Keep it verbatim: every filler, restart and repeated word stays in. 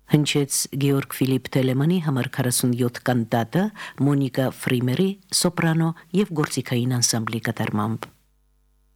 հնչեց Գեորգ Ֆիլիպ Թելեմանի համար քառասունյոթ կանտատը Մոնիկա Ֆրիմերի սոպրանո եւ գործիքային անսամբլի կատարմամբ։